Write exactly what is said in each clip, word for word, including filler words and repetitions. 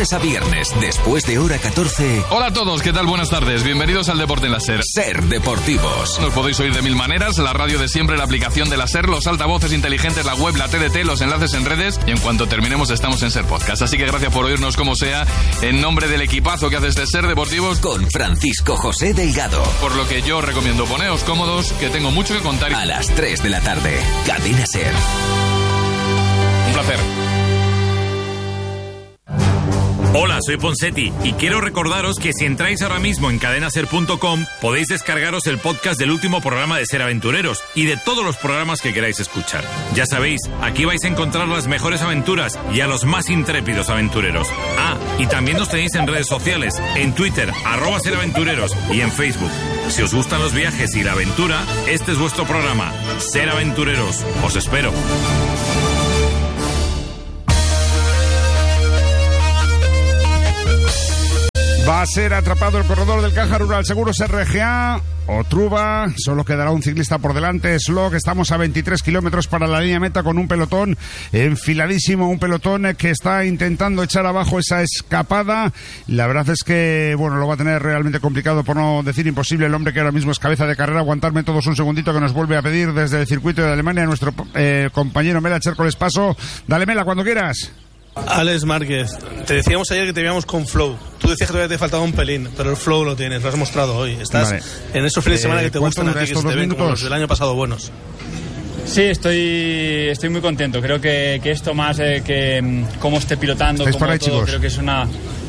lunes a viernes, después de hora catorce. Hola a todos, ¿qué tal? Buenas tardes. Bienvenidos al Deporte en la SER. SER Deportivos. Nos podéis oír de mil maneras, la radio de siempre, la aplicación de la SER, los altavoces inteligentes, la web, la T D T, los enlaces en redes, y en cuanto terminemos estamos en SER Podcast. Así que gracias por oírnos como sea, en nombre del equipazo que hace este SER Deportivos, con Francisco José Delgado. Por lo que yo recomiendo, poneos cómodos, que tengo mucho que contar. A las tres de la tarde, Cadena SER. Un placer. Hola, soy Ponsetti y quiero recordaros que si entráis ahora mismo en cadena ser punto com podéis descargaros el podcast del último programa de Ser Aventureros y de todos los programas que queráis escuchar. Ya sabéis, aquí vais a encontrar las mejores aventuras y a los más intrépidos aventureros. Ah, y también nos tenéis en redes sociales, en Twitter, arroba Ser Aventureros, y en Facebook. Si os gustan los viajes y la aventura, este es vuestro programa, Ser Aventureros. Os espero. Va a ser atrapado el corredor del Caja Rural Seguros R G A o Truba. Solo quedará un ciclista por delante. Slog, estamos a veintitrés kilómetros para la línea meta con un pelotón enfiladísimo, un pelotón que está intentando echar abajo esa escapada. La verdad es que, bueno, lo va a tener realmente complicado, por no decir imposible, el hombre que ahora mismo es cabeza de carrera. Aguantarme todos un segundito, que nos vuelve a pedir desde el circuito de Alemania nuestro eh, compañero Mela Chércoles Paso. Dale, Mela, cuando quieras. Alex Márquez, te decíamos ayer que te veíamos con flow. Tú decías que todavía te faltaba un pelín, pero el flow lo tienes, lo has mostrado hoy. Estás vale. en esos fines de semana eh, que te gustan a ti, que se te ven como los del año pasado buenos. Sí, estoy estoy muy contento. Creo que, que esto más eh, que cómo esté pilotando, como ahí, todo, chicos? Creo que es una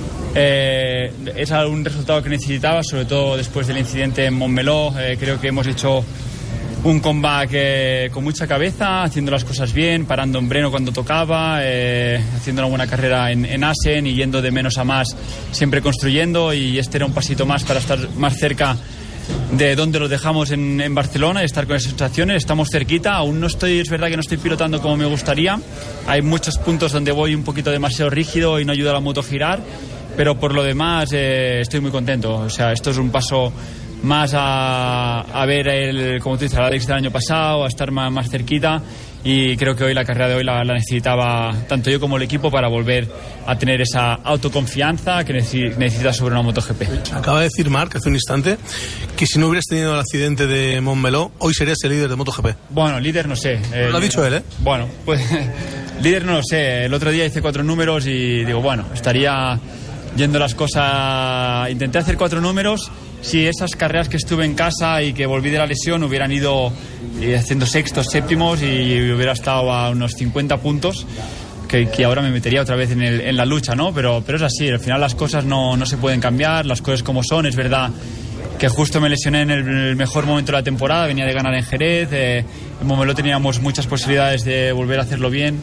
eh, es un resultado que necesitaba, sobre todo después del incidente en Montmeló. Eh, creo que hemos hecho un comeback eh, con mucha cabeza, haciendo las cosas bien, parando en Breno cuando tocaba, eh, haciendo una buena carrera en, en Assen y yendo de menos a más, siempre construyendo, y este era un pasito más para estar más cerca de donde lo dejamos en, en Barcelona y estar con esas sensaciones. Estamos cerquita, aún no estoy, es verdad que no estoy pilotando como me gustaría, hay muchos puntos donde voy un poquito demasiado rígido y no ayuda a la moto a girar, pero por lo demás eh, estoy muy contento. O sea, esto es un paso más a, a ver el, como tú dices, el Alex del año pasado, a estar más, más cerquita, y creo que hoy la carrera de hoy la, la necesitaba tanto yo como el equipo para volver a tener esa autoconfianza que necesita sobre una MotoGP. Acaba de decir Marc hace un instante que si no hubieras tenido el accidente de Montmeló, hoy serías el líder de MotoGP. Bueno, líder no sé. Eh, lo ha dicho él, ¿eh? Bueno, pues líder no lo sé. El otro día hice cuatro números y digo, bueno, estaría yendo las cosas. Intenté hacer cuatro números. Si esas carreras que estuve en casa y que volví de la lesión hubieran ido haciendo sextos, séptimos, y hubiera estado a unos cincuenta puntos, que, que ahora me metería otra vez en, el, en la lucha, ¿no? Pero, pero es así, al final las cosas no, no se pueden cambiar, las cosas como son. Es verdad que justo me lesioné en el, en el mejor momento de la temporada, venía de ganar en Jerez, eh, en Montmeló teníamos muchas posibilidades de volver a hacerlo bien,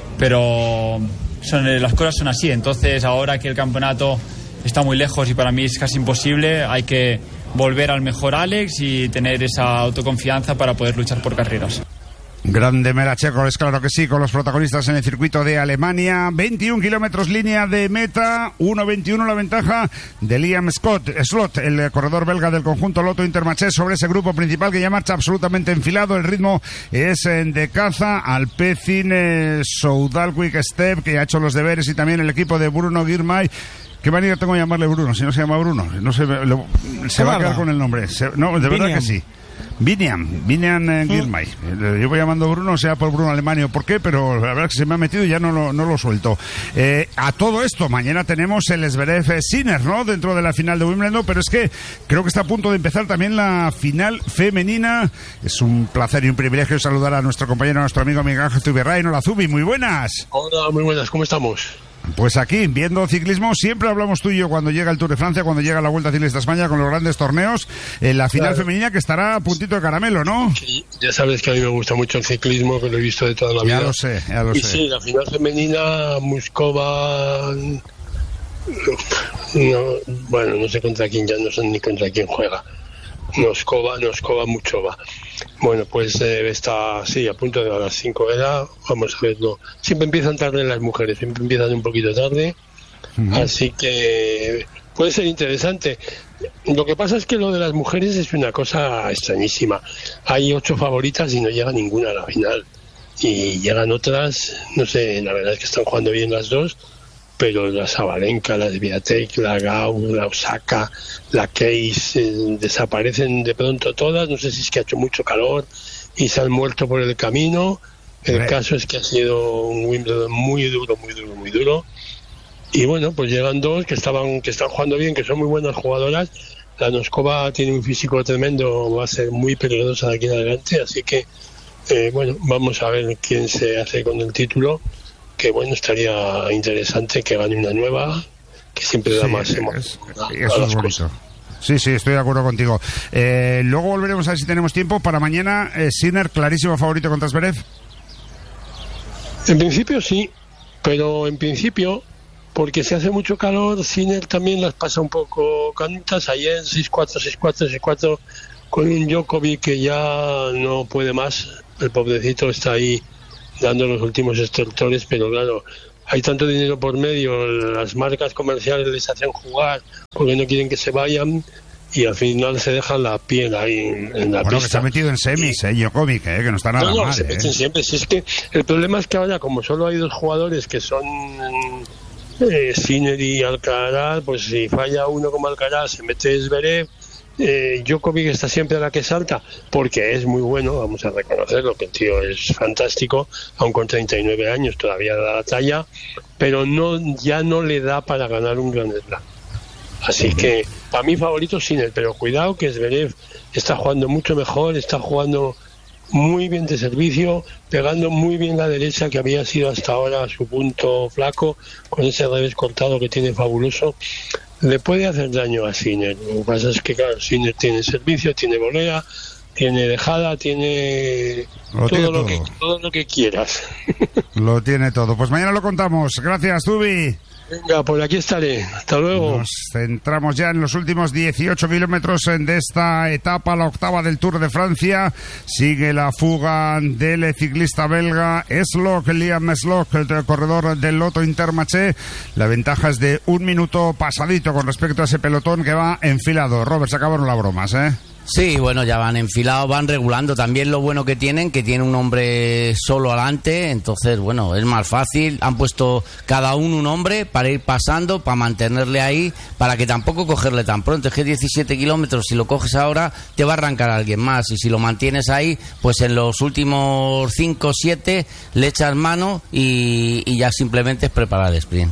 pero son, las cosas son así. Entonces ahora que el campeonato está muy lejos y para mí es casi imposible, hay que volver al mejor Alex y tener esa autoconfianza para poder luchar por carreras. Grande Mela Chércoles, claro que sí, con los protagonistas en el circuito de Alemania. veintiún kilómetros línea de meta, uno veintiuno la ventaja de Liam Scott, Slot, el corredor belga del conjunto Lotto Intermarché, sobre ese grupo principal que ya marcha absolutamente enfilado. El ritmo es de caza. Alpecin, Soudal Quick Step, que ha hecho los deberes, y también el equipo de Bruno Girmay. ¿Qué manera tengo de llamarle Bruno? Si no se llama Bruno, no se, lo, se va a quedar con el nombre. Se, no, de verdad que sí. Vinian, Vinian eh, Girmay. ¿Mm? Yo voy llamando Bruno, sea por Bruno Alemania o por qué, pero la verdad es que se me ha metido y ya no lo, no lo suelto. Eh, a todo esto, mañana tenemos el Zverev Sinner, ¿no? Dentro de la final de Wimbledon, pero es que creo que está a punto de empezar también la final femenina. Es un placer y un privilegio saludar a nuestro compañero, a nuestro amigo Miguel Ángel Zubirrain. Hola, Zubi, muy buenas. Hola, muy buenas, ¿cómo estamos? Pues aquí, viendo ciclismo, siempre hablamos tú y yo cuando llega el Tour de Francia, cuando llega la Vuelta Ciclista a España con los grandes torneos, en la final claro. femenina, que estará a puntito de caramelo, ¿no? Sí, ya sabes que a mí me gusta mucho el ciclismo, que lo he visto de toda la vida. Ya lo sé, ya lo y sé. Y sí, la final femenina, Muskova, no, bueno, no sé contra quién, ya no sé ni contra quién juega. Noskova, Noskova, Muchova. Bueno, pues eh, está, sí, a punto de a las cinco era, vamos a verlo. Siempre empiezan tarde las mujeres, siempre empiezan un poquito tarde, uh-huh. Así que puede ser interesante. Lo que pasa es que lo de las mujeres es una cosa extrañísima. Hay ocho favoritas y no llega ninguna a la final. Y llegan otras, no sé, la verdad es que están jugando bien las dos, pero la Sabalenka, la Swiatek, la Gau, la Osaka, la Case, eh, desaparecen de pronto todas. No sé si es que ha hecho mucho calor y se han muerto por el camino. El Bien. caso es que ha sido un Wimbledon muy duro, muy duro, muy duro. Y bueno, pues llegan dos que estaban, que están jugando bien, que son muy buenas jugadoras. La Noskova tiene un físico tremendo, va a ser muy peligrosa de aquí en adelante, así que eh, bueno, vamos a ver quién se hace con el título. Que bueno, estaría interesante que gane una nueva, que siempre da sí, más emoción. Eso es bonito. Sí, sí, estoy de acuerdo contigo. Eh, luego volveremos a ver si tenemos tiempo. Para mañana, eh, Sinner, clarísimo favorito contra Zverev. En principio sí, pero en principio, porque si hace mucho calor, Sinner también las pasa un poco canutas. Ayer seis cuatro, seis cuatro, seis cuatro, con un Djokovic que ya no puede más. El pobrecito está ahí dando los últimos estertores, pero claro, hay tanto dinero por medio, las marcas comerciales les hacen jugar porque no quieren que se vayan y al final se dejan la piel ahí en, en la bueno, pista. Que se ha metido en semis, eh, Djokovic, eh, que no está nada no, no, mal. se eh. meten siempre. Si es que el problema es que ahora, como solo hay dos jugadores que son eh, Sinner y Alcaraz, pues si falla uno como Alcaraz, se mete Zverev. Eh, Djokovic está siempre a la que salta porque es muy bueno, vamos a reconocerlo, que el tío es fantástico, aun con treinta y nueve años todavía da la talla, pero no ya no le da para ganar un Grand Slam. Así que para mí favorito Sinner, pero cuidado que Zverev está jugando mucho mejor, está jugando muy bien de servicio, pegando muy bien la derecha, que había sido hasta ahora su punto flaco, con ese revés cortado que tiene fabuloso. Le puede hacer daño a Sinner. Lo que pasa es que, claro, Sinner tiene servicio, tiene volea, tiene dejada, tiene lo todo, tiene lo todo. Que, todo lo que quieras. Lo tiene todo. Pues mañana lo contamos. Gracias, Zubi. Venga, por aquí estaré. Hasta luego. Nos centramos ya en los últimos dieciocho kilómetros de esta etapa, la octava del Tour de Francia. Sigue la fuga del ciclista belga Slock, Liam Slock, el corredor del Lotto Intermarché. La ventaja es de un minuto pasadito con respecto a ese pelotón que va enfilado. Robert, se acabaron las bromas, ¿eh? Sí, bueno, ya van enfilados, van regulando. También lo bueno que tienen, que tiene un hombre solo adelante, entonces, bueno, es más fácil. Han puesto cada uno un hombre para ir pasando, para mantenerle ahí, para que tampoco cogerle tan pronto. Es que diecisiete kilómetros, si lo coges ahora, te va a arrancar alguien más. Y si lo mantienes ahí, pues en los últimos cinco o siete le echas mano y, y ya simplemente es preparar el sprint.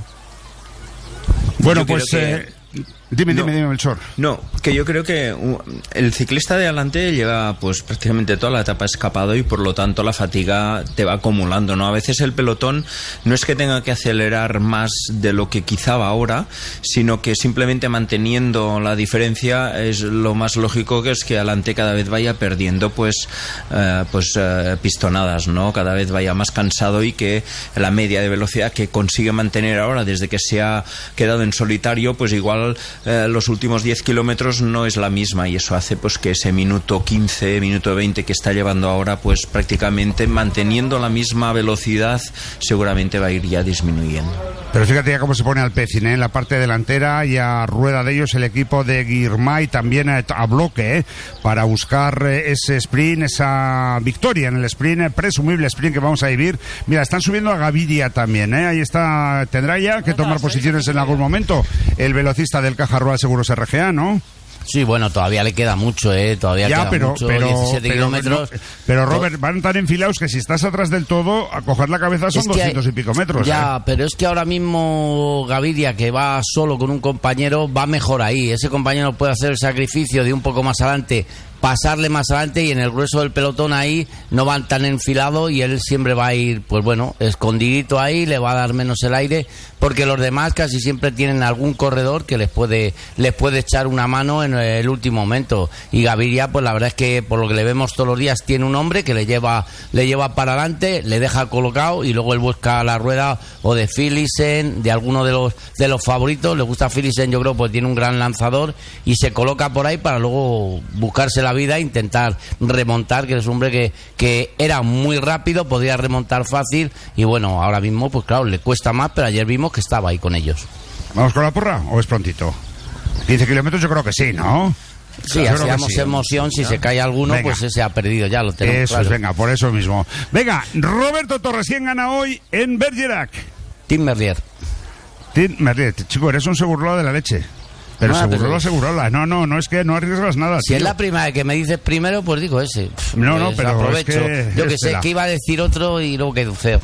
Bueno, Yo pues... Que... Eh... Dime, no, dime, dime, Melchor. No, que yo creo que el ciclista de adelante lleva pues prácticamente toda la etapa escapado y por lo tanto la fatiga te va acumulando, ¿no? A veces el pelotón no es que tenga que acelerar más de lo que quizá va ahora, sino que simplemente manteniendo la diferencia es lo más lógico, que es que adelante cada vez vaya perdiendo pues, eh, pues eh, pistonadas, ¿no? Cada vez vaya más cansado y que la media de velocidad que consigue mantener ahora desde que se ha quedado en solitario, pues igual Eh, los últimos diez kilómetros no es la misma y eso hace pues que ese minuto quince, minuto veinte que está llevando ahora, pues prácticamente manteniendo la misma velocidad seguramente va a ir ya disminuyendo. Pero fíjate ya cómo se pone al Pecin, ¿eh? En la parte delantera y a rueda de ellos el equipo de Girmay también a, a bloque, ¿eh? Para buscar eh, ese sprint, esa victoria en el sprint, eh, presumible sprint que vamos a vivir. Mira, están subiendo a Gaviria también, ¿eh? Ahí está, tendrá ya que tomar posiciones en algún momento el velocista del Caja Rural Seguros R G A, ¿no? Sí, bueno, todavía le queda mucho, ¿eh? Todavía ya, queda pero, mucho, pero, diecisiete pero, kilómetros. No, pero Robert, van tan enfilados que si estás atrás del todo, a coger la cabeza son es doscientos hay, y pico metros. Ya, ¿eh? Pero es que ahora mismo Gaviria, que va solo con un compañero, va mejor ahí. Ese compañero puede hacer el sacrificio de un poco más adelante, pasarle más adelante, y en el grueso del pelotón ahí no van tan enfilados y él siempre va a ir, pues bueno, escondidito ahí, le va a dar menos el aire, porque los demás casi siempre tienen algún corredor que les puede les puede echar una mano en el último momento. Y Gaviria, pues la verdad es que por lo que le vemos todos los días, tiene un hombre que le lleva le lleva para adelante, le deja colocado y luego él busca la rueda o de Philipsen, de alguno de los de los favoritos. Le gusta Philipsen, yo creo, pues tiene un gran lanzador y se coloca por ahí para luego buscarse la vida e intentar remontar, que es un hombre que, que era muy rápido, podía remontar fácil y bueno, ahora mismo pues claro, le cuesta más, pero ayer vimos que estaba ahí con ellos. ¿Vamos con la porra o es prontito? quince kilómetros yo creo que sí, ¿no? Sí, claro, hacíamos sí. emoción, si ¿no? se cae alguno, venga. Pues ese ha perdido, ya lo tenemos eso claro. Es, venga, por eso mismo. Venga, Roberto Torres, ¿quién gana hoy en Bergerac? Tim Merlier. Martín, Martín, chico, eres un segurlo de la leche. Pero no, Segurola, Segurola. No, no, no es que no arriesgas nada. Si tío. es la primera que me dices primero, pues digo ese. Pff, no, no, pues pero aprovecho. Es que Yo que sé, la... que iba a decir otro y luego quedó feo.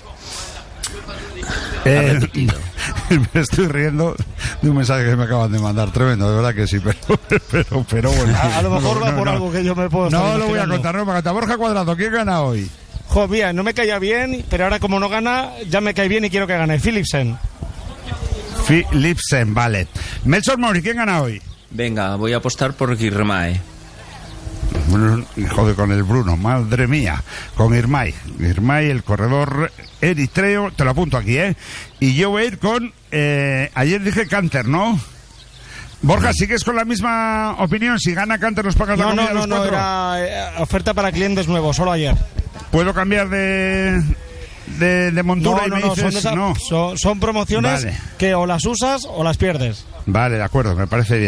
Eh, me estoy riendo de un mensaje que me acaban de mandar, tremendo, de verdad que sí, pero pero, pero bueno. A, a lo mejor no, va no, por no. algo que yo me puedo estar No lo voy a contar, no, para Borja Cuadrado, ¿quién gana hoy? Jo, mira, no me caía bien, pero ahora como no gana, ya me cae bien y quiero que gane. Philipsen. Philipsen, vale. Melchor Mori, ¿quién gana hoy? Venga, voy a apostar por Girmay. Joder, con el Bruno, madre mía. Con Irmay. Irmay, el corredor eritreo, te lo apunto aquí, ¿eh? Y yo voy a ir con... Eh, ayer dije Canter, ¿no? Borja, ¿sigues con la misma opinión? Si gana Canter, ¿nos pagas no, la comida no, a los no, cuatro? No, era eh, oferta para clientes nuevos, solo ayer. ¿Puedo cambiar de... De, de montura? No, y no, me no, dices, son, esa, no. Son, son promociones vale. que o las usas o las pierdes. Vale, de acuerdo, me parece bien.